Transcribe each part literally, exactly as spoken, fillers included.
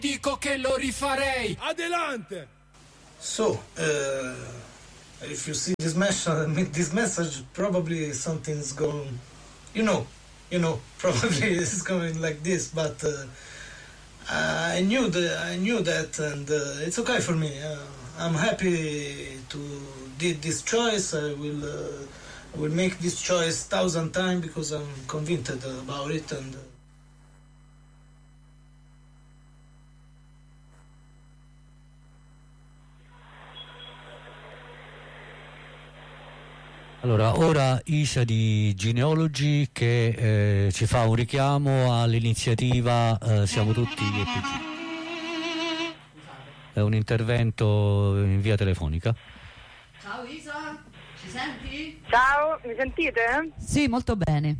Dico che lo rifarei. Adelante. So, uh, if you see this message, this message, probably something's going, you know, you know, probably it's going like this, but uh, I knew that, I knew that, and uh, it's okay for me. Uh, I'm happy to did this choice. I will, uh, will make this choice thousand times because I'm convinced about it, and. Uh, Allora, ora Isa di Genealogy che eh, ci fa un richiamo all'iniziativa eh, Siamo tutti E P G. È un intervento in via telefonica. Ciao Isa, ci senti? Ciao, mi sentite? Sì, molto bene.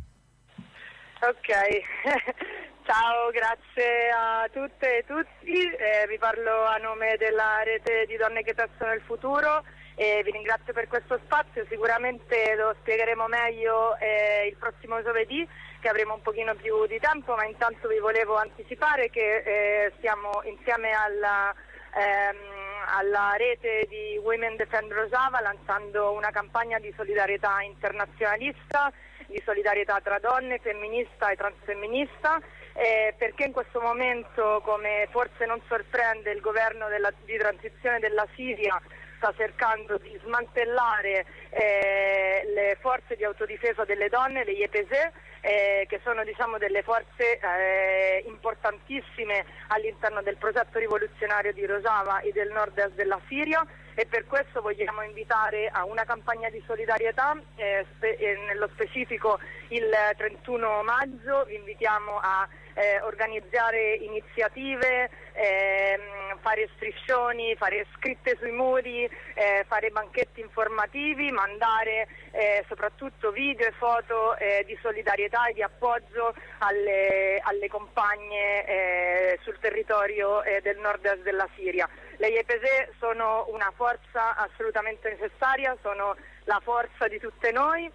Ok, ciao, grazie a tutte e tutti. Eh, vi parlo a nome della rete di donne che testano il futuro. E vi ringrazio per questo spazio, sicuramente lo spiegheremo meglio eh, il prossimo giovedì che avremo un pochino più di tempo, ma intanto vi volevo anticipare che eh, stiamo insieme alla, ehm, alla rete di Women Defend Rojava lanciando una campagna di solidarietà internazionalista, di solidarietà tra donne, femminista e transfemminista, eh, perché in questo momento, come forse non sorprende, il governo della, di transizione della Siria sta cercando di smantellare eh, le forze di autodifesa delle donne, le Y P G, eh, che sono diciamo delle forze eh, importantissime all'interno del progetto rivoluzionario di Rojava e del nord-est della Siria, e per questo vogliamo invitare a una campagna di solidarietà, eh, spe- eh, nello specifico il trentuno maggio vi invitiamo a eh, organizzare iniziative, ehm, fare striscioni, fare scritte sui muri, eh, fare banchetti informativi, mandare eh, soprattutto video e foto eh, di solidarietà e di appoggio alle, alle compagne eh, sul territorio eh, del nord-est della Siria. Le Y P G sono una forza assolutamente necessaria, sono la forza di tutte noi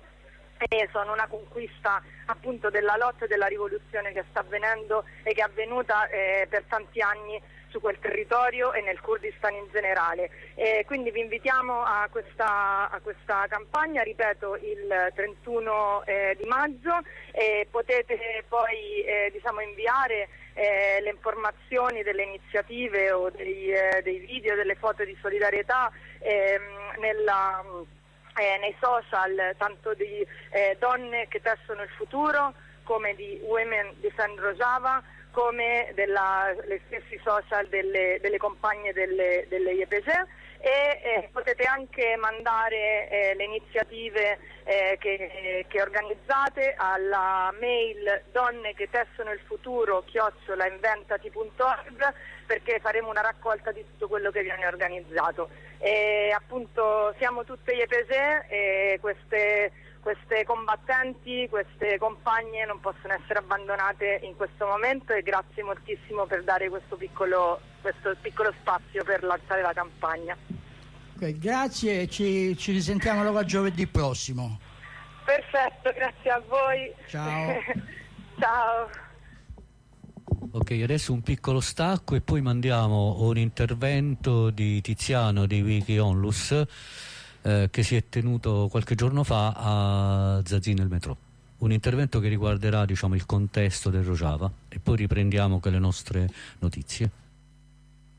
e sono una conquista appunto della lotta e della rivoluzione che sta avvenendo e che è avvenuta eh, per tanti anni su quel territorio e nel Kurdistan in generale. E quindi vi invitiamo a questa, a questa campagna, ripeto, il trentuno eh, di maggio, e potete poi eh, diciamo inviare eh, le informazioni delle iniziative o dei, eh, dei video, delle foto di solidarietà ehm, nella Eh, nei social, tanto di eh, donne che tessono il futuro come di Women Defend Rojava, come della, le stessi social delle, delle compagne delle, delle Y P G, e eh, potete anche mandare eh, le iniziative eh, che, che organizzate alla mail donne che tessono il futuro chiocciola inventati punto org, perché faremo una raccolta di tutto quello che viene organizzato. E appunto siamo tutte Y P G e queste, queste combattenti, queste compagne non possono essere abbandonate in questo momento, e grazie moltissimo per dare questo piccolo, questo piccolo spazio per lanciare la campagna. Okay, grazie, ci, ci risentiamo allora giovedì prossimo. Perfetto, grazie a voi. Ciao. Ciao. Ok, adesso un piccolo stacco e poi mandiamo un intervento di Tiziano di Wiki Onlus eh, che si è tenuto qualche giorno fa a Zazi nel metro. Un intervento che riguarderà, diciamo, il contesto del Rojava, e poi riprendiamo con le nostre notizie.